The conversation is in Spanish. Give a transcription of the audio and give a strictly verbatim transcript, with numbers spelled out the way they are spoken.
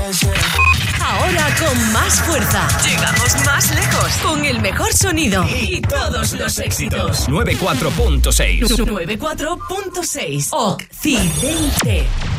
Ahora con más fuerza. Llegamos más lejos. Con el mejor sonido. Y todos los éxitos. noventa y cuatro punto seis. noventa y cuatro punto seis. Occidente.